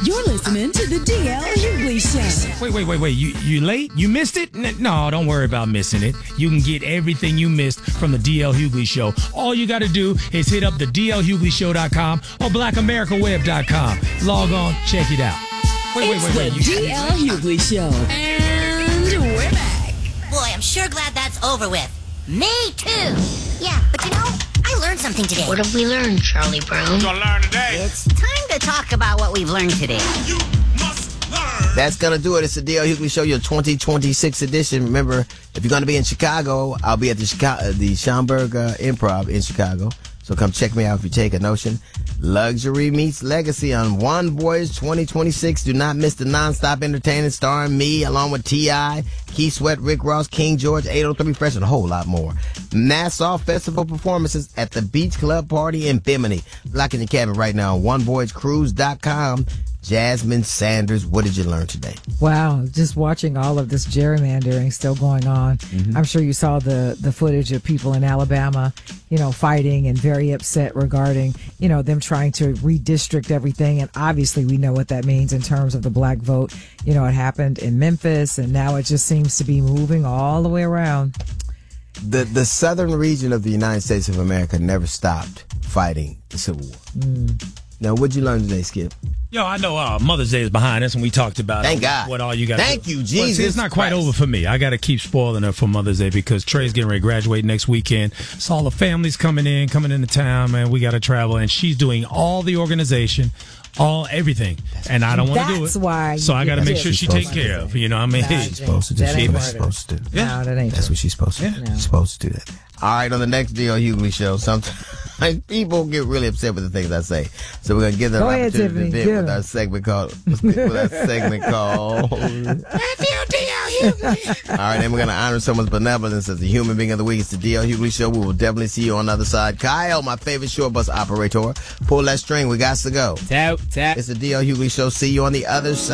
You're listening to the DL Hughley Show. Wait. You late? You missed it? No, don't worry about missing it. You can get everything you missed from the DL Hughley Show. All you got to do is hit up the DLHughleyShow.com or BlackAmericaWeb.com. Log on, check it out. Wait. The DL Hughley Show. And we're back. Boy, I'm sure glad that's over with. Me too. Yeah, but I learned something today. What have we learned, Charlie Brown? You're gonna learn today. It's time to talk about what we've learned today. You must learn. That's going to do it. It's the DL Hughley Show, your 2026 edition. Remember, if you're going to be in Chicago, I'll be at the Schomburg Improv in Chicago. So come check me out if you take a notion. Luxury meets legacy on One Voyage 2026. Do not miss the nonstop entertainment starring me along with T.I., Keith Sweat, Rick Ross, King George, 803 Fresh, and a whole lot more. Nassau Festival performances at the Beach Club Party in Bimini. Lock in your cabin right now on OneVoyageCruise.com. Jasmine Sanders, what did you learn today? Wow, just watching all of this gerrymandering still going on. Mm-hmm. I'm sure you saw the footage of people in Alabama, fighting and very upset regarding, them trying to redistrict everything. And obviously we know what that means in terms of the black vote. It happened in Memphis, and now it just seems to be moving all the way around. The southern region of the United States of America never stopped fighting the Civil War. Now, what'd you learn today, Skip? Yo, I know Mother's Day is behind us, and we talked about Thank God. What all you got. Thank you, Jesus. Well, see, it's not quite over for me. I got to keep spoiling her for Mother's Day because Trey's getting ready to graduate next weekend. So all the families coming into town, man. We got to travel, and she's doing all the organization. Everything, and I don't want to do it. That's why. So I got to make sure she taken care of. You know what I mean? She's supposed to do. She's supposed to do. Yeah, no, that ain't that's what she's supposed to do. No. She's supposed to do that. All right, on the next DL Hughley Show, sometimes people get really upset with the things I say. So we're gonna give them an opportunity to vent with our segment called All right, then we're gonna honor someone's benevolence as the human being of the week. It's the DL Hughley Show. We will definitely see you on the other side. Kyle, my favorite short bus operator, pull that string. We got to go. Tap. It's the DL Hughley Show. See you on the other side.